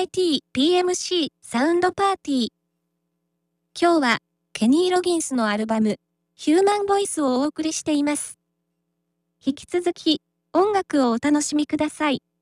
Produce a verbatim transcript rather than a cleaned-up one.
イティー ピーエムシー サウンドパーティー。今日はケニー・ロギンスのアルバムヒューマンボイスをお送りしています。引き続き音楽をお楽しみください。